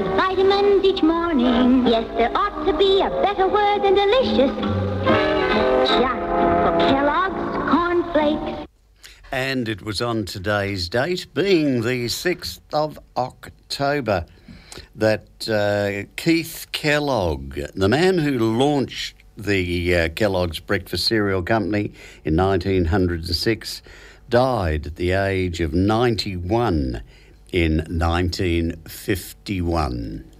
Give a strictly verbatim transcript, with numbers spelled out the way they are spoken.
with vitamins each morning. Yes, there ought to be a better word than delicious. Just for Kellogg's Corn Flakes. And it was on today's date, being the sixth of October, that uh, Keith Kellogg, the man who launched the uh, Kellogg's Breakfast Cereal Company in nineteen oh six, died at the age of ninety-one in nineteen fifty-one.